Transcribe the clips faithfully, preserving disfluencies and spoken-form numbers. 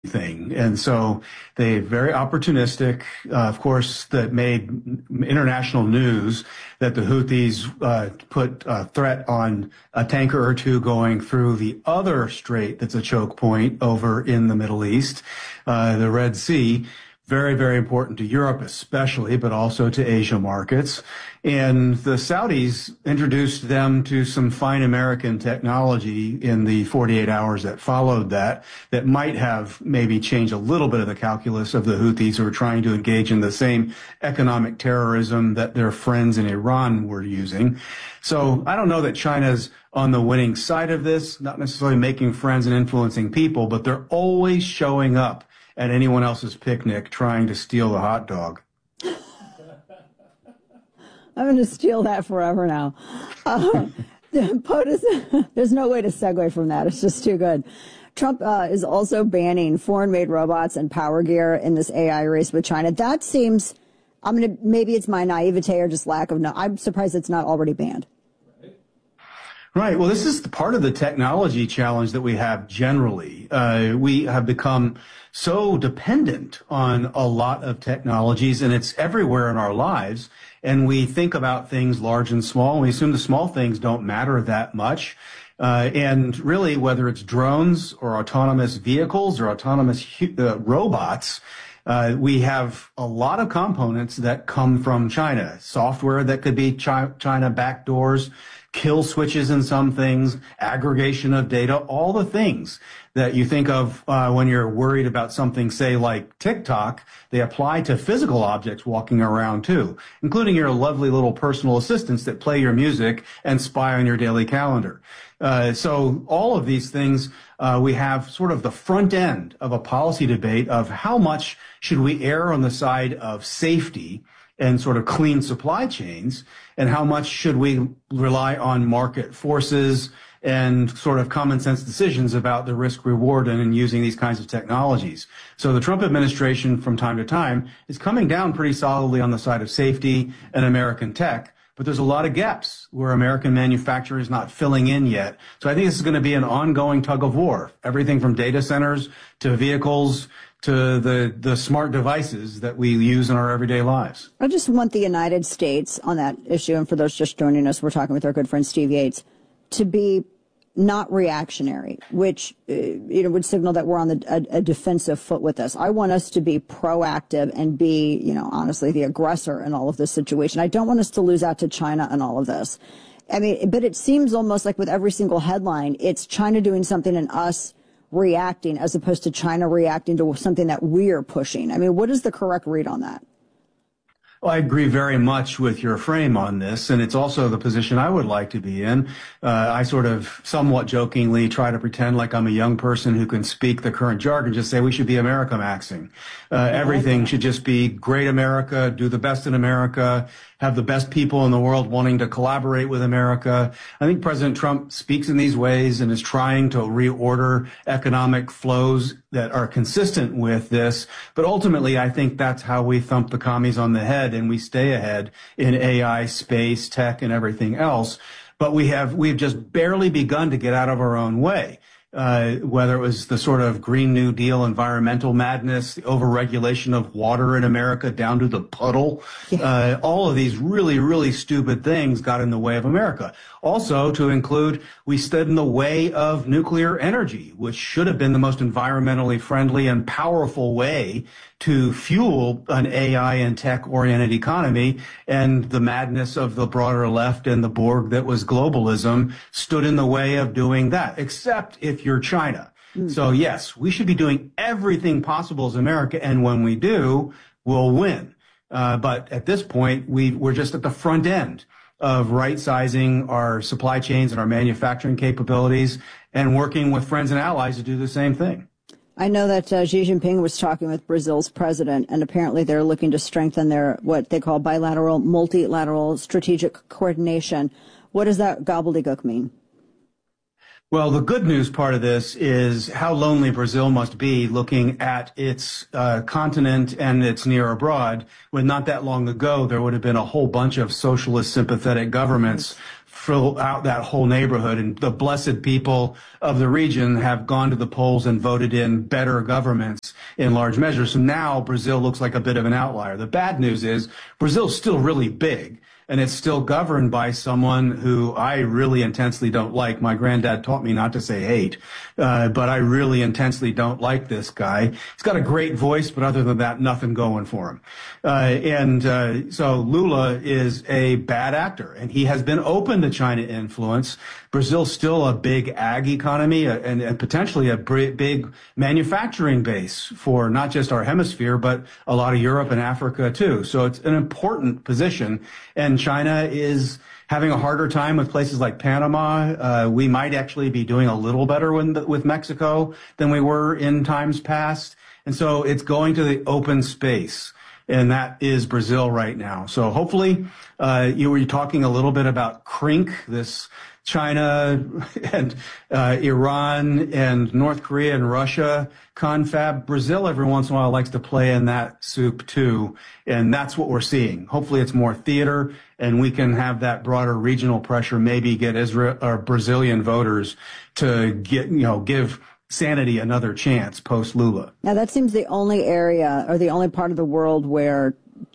thing. And so they very opportunistic, uh, of course, that made international news that the Houthis uh, put a threat on a tanker or two going through the other strait that's a choke point over in the Middle East, uh, the Red Sea. Very, very important to Europe especially, but also to Asia markets. And the Saudis introduced them to some fine American technology in the forty-eight hours that followed that, that might have maybe changed a little bit of the calculus of the Houthis who are trying to engage in the same economic terrorism that their friends in Iran were using. So I don't know that China's on the winning side of this, not necessarily making friends and influencing people, but they're always showing up at anyone else's picnic trying to steal the hot dog. I'm going to steal that forever now. Uh, POTUS, there's no way to segue from that. It's just too good. Trump uh, is also banning foreign-made robots and power gear in this A I race with China. That seems, I'm going to, maybe it's my naivete or just lack of, no, I'm surprised it's not already banned. Right. Well, this is part of the technology challenge that we have generally. Uh, we have become so dependent on a lot of technologies, and it's everywhere in our lives. And we think about things large and small, and we assume the small things don't matter that much. Uh, and really, whether it's drones or autonomous vehicles or autonomous uh, robots, Uh, we have a lot of components that come from China. Software that could be chi- China backdoors, kill switches in some things, aggregation of data, all the things that you think of uh, when you're worried about something, say, like TikTok, they apply to physical objects walking around too, including your lovely little personal assistants that play your music and spy on your daily calendar. Uh, so all of these things, uh, we have sort of the front end of a policy debate of how much should we err on the side of safety and sort of clean supply chains, and how much should we rely on market forces and sort of common sense decisions about the risk reward and in using these kinds of technologies. So the Trump administration from time to time is coming down pretty solidly on the side of safety and American tech. But there's a lot of gaps where American manufacturing is not filling in yet. So I think this is going to be an ongoing tug of war. Everything from data centers to vehicles to the, the smart devices that we use in our everyday lives. I just want the United States on that issue, and for those just joining us, we're talking with our good friend Steve Yates, to be not reactionary, which uh, you know would signal that we're on the, a, a defensive foot with this. I want us to be proactive and be, you know, honestly, the aggressor in all of this situation. I don't want us to lose out to China in all of this. I mean, but it seems almost like with every single headline, it's China doing something and us reacting as opposed to China reacting to something that we're pushing. I mean, what is the correct read on that? Well, I agree very much with your frame on this, and it's also the position I would like to be in. Uh, I sort of somewhat jokingly try to pretend like I'm a young person who can speak the current jargon, just say we should be America maxing. Uh, everything should just be great America, do the best in America, have the best people in the world wanting to collaborate with America. I think President Trump speaks in these ways and is trying to reorder economic flows that are consistent with this. But ultimately, I think that's how we thump the commies on the head and we stay ahead in A I, space, tech, and everything else. But we have, we've just barely begun to get out of our own way. Uh, whether it was the sort of Green New Deal environmental madness, the overregulation of water in America down to the puddle, yeah. uh, all of these really, really stupid things got in the way of America. Also, to include, we stood in the way of nuclear energy, which should have been the most environmentally friendly and powerful way to fuel an A I and tech-oriented economy, and the madness of the broader left and the Borg that was globalism stood in the way of doing that, except if you're China. Mm. So, yes, we should be doing everything possible as America, and when we do, we'll win. Uh, but at this point, we, we're just at the front end of right-sizing our supply chains and our manufacturing capabilities and working with friends and allies to do the same thing. I know that uh, Xi Jinping was talking with Brazil's president, and apparently they're looking to strengthen their what they call bilateral, multilateral strategic coordination. What does that gobbledygook mean? Well, the good news part of this is how lonely Brazil must be looking at its uh, continent and its near abroad, when not that long ago there would have been a whole bunch of socialist sympathetic governments fill out that whole neighborhood. And the blessed people of the region have gone to the polls and voted in better governments in large measure. So now Brazil looks like a bit of an outlier. The bad news is Brazil's still really big. And it's still governed by someone who I really intensely don't like. My granddad taught me not to say hate, uh, but I really intensely don't like this guy. He's got a great voice, but other than that, nothing going for him. Uh, and uh, so Lula is a bad actor, and he has been open to China influence. Brazil's still a big ag economy uh, and, and potentially a big manufacturing base for not just our hemisphere, but a lot of Europe and Africa too. So it's an important position. And China is having a harder time with places like Panama. Uh, we might actually be doing a little better with, with Mexico than we were in times past. And so it's going to the open space. And that is Brazil right now. So hopefully, uh, you were talking a little bit about C R I N C, this China and uh, Iran and North Korea and Russia confab. Brazil every once in a while likes to play in that soup too, and that's what we're seeing. Hopefully it's more theater, and we can have that broader regional pressure, maybe get Israel or Brazilian voters to get, you know, give sanity another chance post Lula. Now that seems the only area or the only part of the world where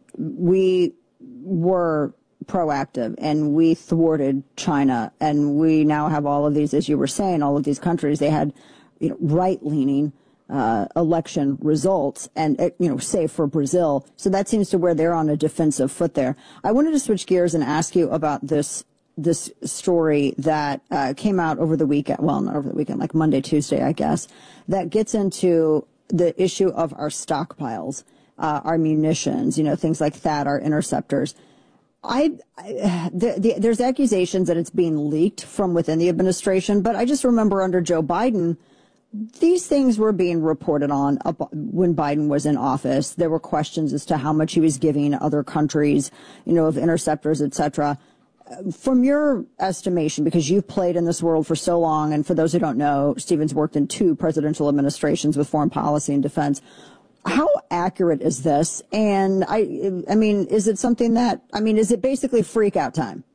we were proactive and we thwarted China, and we now have all of these, as you were saying, all of these countries, they had, you know, right-leaning uh, election results, and, uh, you know, save for Brazil. So that seems to where they're on a defensive foot there. I wanted to switch gears and ask you about this this story that uh, came out over the weekend, well, not over the weekend, like Monday, Tuesday, I guess, that gets into the issue of our stockpiles, uh, our munitions, you know, things like that, our interceptors. I, I the, the, there's accusations that it's being leaked from within the administration, but I just remember under Joe Biden, these things were being reported on when Biden was in office. There were questions as to how much he was giving other countries, you know, of interceptors, et cetera. From your estimation, because you've played in this world for so long, and for those who don't know, Stephen's worked in two presidential administrations with foreign policy and defense. How accurate is this? And I, I mean, is it something that, I mean, is it basically freak out time?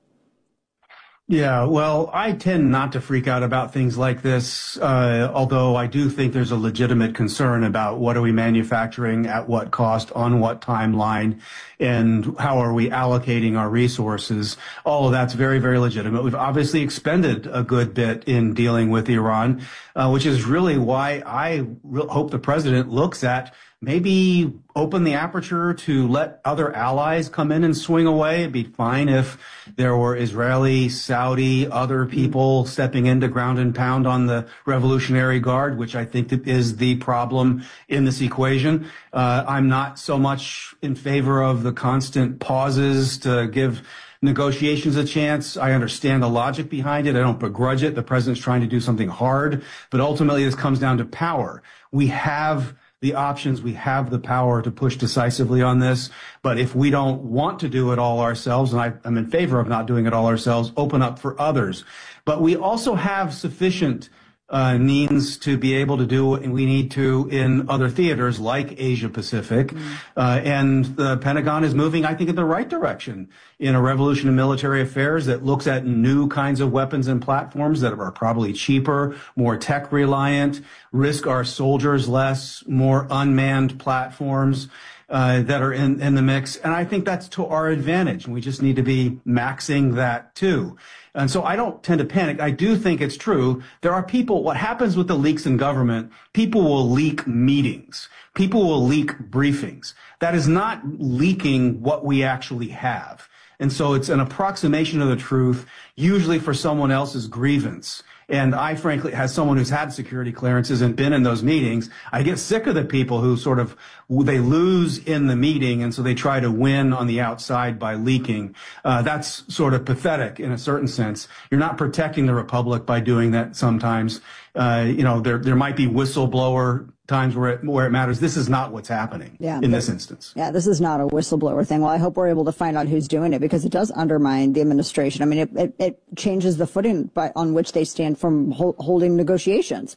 Yeah, well, I tend not to freak out about things like this, uh, although I do think there's a legitimate concern about what are we manufacturing, at what cost, on what timeline, and how are we allocating our resources. All of that's very, very legitimate. We've obviously expended a good bit in dealing with Iran, uh, which is really why I re- hope the president looks at maybe open the aperture to let other allies come in and swing away. It'd be fine if there were Israeli, Saudi, other people stepping in to ground and pound on the Revolutionary Guard, which I think is the problem in this equation. Uh, I'm not so much in favor of the constant pauses to give negotiations a chance. I understand the logic behind it. I don't begrudge it. The president's trying to do something hard, but ultimately this comes down to power. We have the options. We have the power to push decisively on this. But if we don't want to do it all ourselves, and I, I'm in favor of not doing it all ourselves, open up for others. But we also have sufficient uh, means to be able to do what we need to in other theaters like Asia Pacific. Mm. Uh, and the Pentagon is moving, I think, in the right direction in a revolution in military affairs that looks at new kinds of weapons and platforms that are probably cheaper, more tech reliant, risk our soldiers less, more unmanned platforms uh, that are in, in the mix. And I think that's to our advantage. And we just need to be maxing that too. And so I don't tend to panic. I do think it's true. There are people, what happens with the leaks in government, people will leak meetings. People will leak briefings. That is not leaking what we actually have. And so it's an approximation of the truth, usually for someone else's grievance. And I, frankly, as someone who's had security clearances and been in those meetings, I get sick of the people who sort of, they lose in the meeting, and so they try to win on the outside by leaking. Uh, that's sort of pathetic in a certain sense. You're not protecting the republic by doing that sometimes. Uh, you know, there there might be whistleblower times where it, where it matters. This is not what's happening yeah, in this instance. Yeah, this is not a whistleblower thing. Well, I hope we're able to find out who's doing it, because it does undermine the administration. I mean, it, it, it changes the footing by, on which they stand from hol- holding negotiations.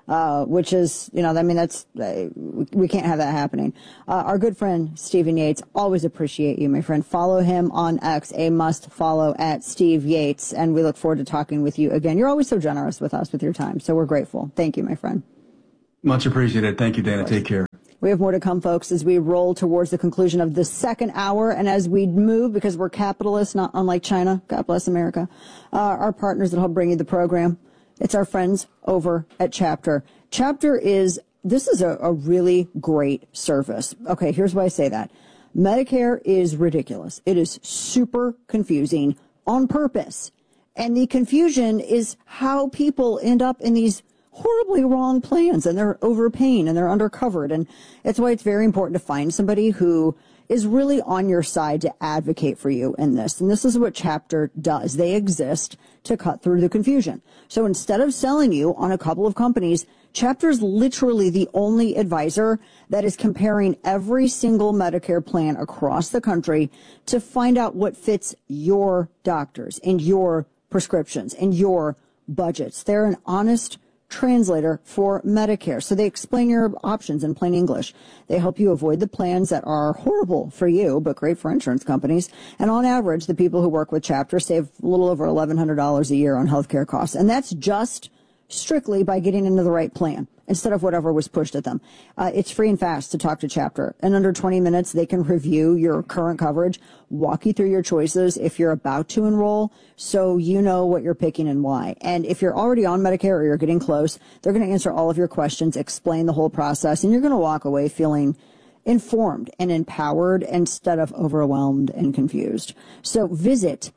Uh, which is, you know, I mean, that's, uh, we can't have that happening. Uh, our good friend, Stephen Yates, always appreciate you, my friend. Follow him on X, a must follow at Steve Yates. And we look forward to talking with you again. You're always so generous with us with your time. So we're grateful. Thank you, my friend. Much appreciated. Thank you, Dana. Take care. We have more to come, folks, as we roll towards the conclusion of the second hour. And as we move, because we're capitalists, not unlike China, God bless America, uh, our partners that help bring you the program. It's our friends over at Chapter. Chapter is, this is a, a really great service. Okay, here's why I say that. Medicare is ridiculous. It is super confusing on purpose. And the confusion is how people end up in these horribly wrong plans, and they're overpaying and they're undercovered. And it's why it's very important to find somebody who is really on your side to advocate for you in this. And this is what Chapter does. They exist to cut through the confusion. So instead of selling you on a couple of companies, Chapter is literally the only advisor that is comparing every single Medicare plan across the country to find out what fits your doctors and your prescriptions and your budgets. They're an honest translator for Medicare. So they explain your options in plain English. They help you avoid the plans that are horrible for you, but great for insurance companies. And on average, the people who work with Chapter save a little over eleven hundred dollars a year on healthcare costs. And that's just strictly by getting into the right plan instead of whatever was pushed at them. Uh, it's free and fast to talk to Chapter. In under twenty minutes, they can review your current coverage, walk you through your choices if you're about to enroll, so you know what you're picking and why. And if you're already on Medicare or you're getting close, they're going to answer all of your questions, explain the whole process, and you're going to walk away feeling informed and empowered instead of overwhelmed and confused. So visit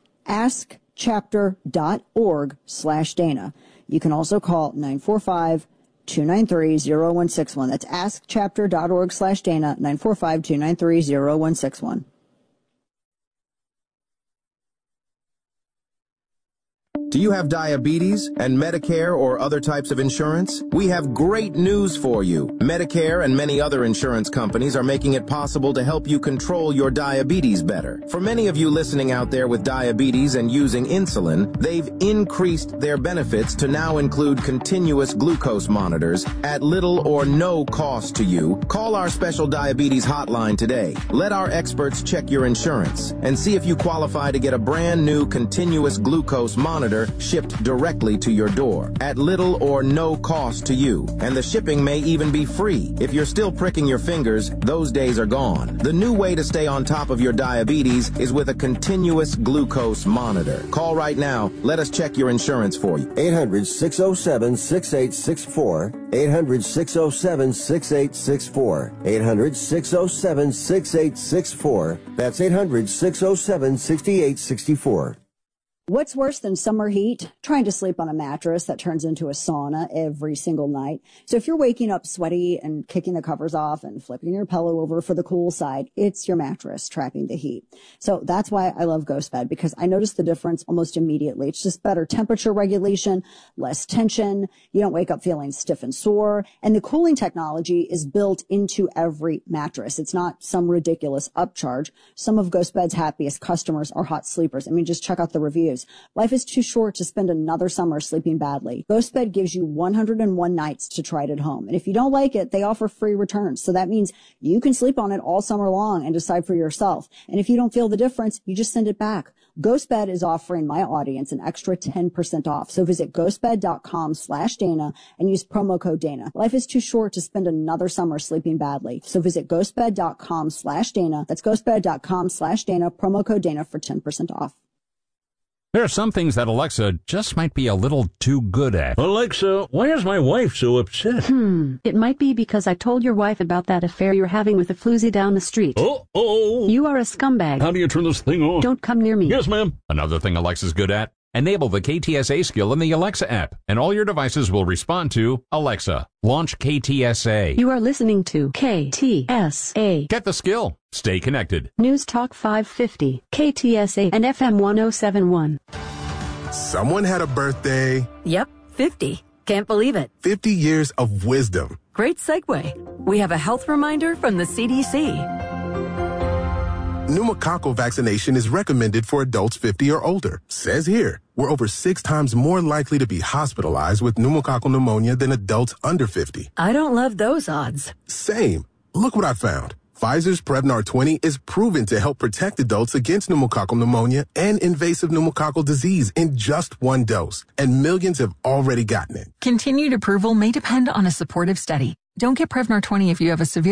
askchapter.org slash Dana. You can also call nine four five, two nine three, zero one six one. That's askchapter.org slash Dana, nine four five, two nine three, zero one six one. Do you have diabetes and Medicare or other types of insurance? We have great news for you. Medicare and many other insurance companies are making it possible to help you control your diabetes better. For many of you listening out there with diabetes and using insulin, they've increased their benefits to now include continuous glucose monitors at little or no cost to you. Call our special diabetes hotline today. Let our experts check your insurance and see if you qualify to get a brand new continuous glucose monitor shipped directly to your door at little or no cost to you. And the shipping may even be free. If you're still pricking your fingers, those days are gone. The new way to stay on top of your diabetes is with a continuous glucose monitor. Call right now. Let us check your insurance for you. eight hundred, six oh seven, six eight six four. eight hundred, six oh seven, six eight six four. eight hundred, six oh seven, six eight six four. That's eight hundred, six oh seven, six eight six four. What's worse than summer heat? Trying to sleep on a mattress that turns into a sauna every single night. So if you're waking up sweaty and kicking the covers off and flipping your pillow over for the cool side, it's your mattress trapping the heat. So that's why I love GhostBed, because I notice the difference almost immediately. It's just better temperature regulation, less tension. You don't wake up feeling stiff and sore. And the cooling technology is built into every mattress. It's not some ridiculous upcharge. Some of GhostBed's happiest customers are hot sleepers. I mean, just check out the reviews. Life is too short to spend another summer sleeping badly. GhostBed gives you one hundred one nights to try it at home. And if you don't like it, they offer free returns. So that means you can sleep on it all summer long and decide for yourself. And if you don't feel the difference, you just send it back. GhostBed is offering my audience an extra ten percent off. So visit ghostbed.com slash Dana and use promo code Dana. Life is too short to spend another summer sleeping badly. So visit ghostbed.com slash Dana. That's ghostbed.com slash Dana, promo code Dana for ten percent off. There are some things that Alexa just might be a little too good at. Alexa, why is my wife so upset? Hmm, it might be because I told your wife about that affair you're having with a floozy down the street. Uh-oh. You are a scumbag. How do you turn this thing on? Don't come near me. Yes, ma'am. Another thing Alexa's good at? Enable the K T S A skill in the Alexa app, and all your devices will respond to Alexa. Launch K T S A. You are listening to K T S A. Get the skill. Stay connected. News Talk five fifty, K T S A, and F M one oh seven point one. Someone had a birthday. Yep, fifty. Can't believe it. fifty years of wisdom. Great segue. We have a health reminder from the C D C. Pneumococcal vaccination is recommended for adults fifty or older. Says here. we're over six times more likely to be hospitalized with pneumococcal pneumonia than adults under fifty. I don't love those odds. Same. Look what I found. Pfizer's Prevnar twenty is proven to help protect adults against pneumococcal pneumonia and invasive pneumococcal disease in just one dose, and millions have already gotten it. Continued approval may depend on a supportive study. Don't get Prevnar twenty if you have a severe